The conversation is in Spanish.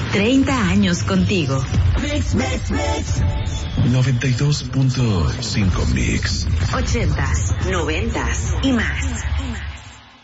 30 años contigo. Mix, mix, mix. 92.5 Mix. 80s, 90s y más.